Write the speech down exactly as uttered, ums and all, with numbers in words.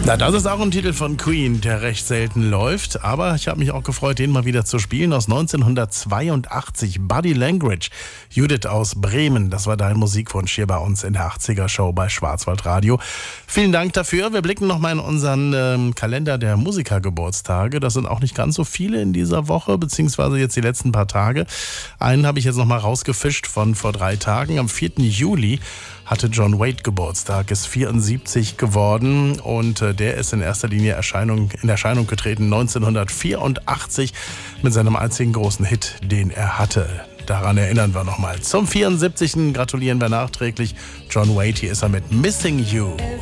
Na, das ist auch ein Titel von Queen, der recht selten läuft. Aber ich habe mich auch gefreut, den mal wieder zu spielen. Aus neunzehnhundertzweiundachtzig, Body Language. Judith aus Bremen, das war dein Musikwunsch hier bei uns in der achtziger-Show bei Schwarzwaldradio. Vielen Dank dafür. Wir blicken nochmal in unseren ähm, Kalender der Musikergeburtstage. Das sind auch nicht ganz so viele in dieser Woche, beziehungsweise jetzt die letzten paar Tage. Einen habe ich jetzt nochmal rausgefischt von vor drei Tagen. Am vierten Juli hatte John Waite Geburtstag, ist vierundsiebzig geworden und äh, der ist in erster Linie Erscheinung, in Erscheinung getreten neunzehnhundertvierundachtzig mit seinem einzigen großen Hit, den er hatte. Daran erinnern wir nochmal. Zum vierundsiebzigsten gratulieren wir nachträglich John Waite. Hier ist er mit Missing You.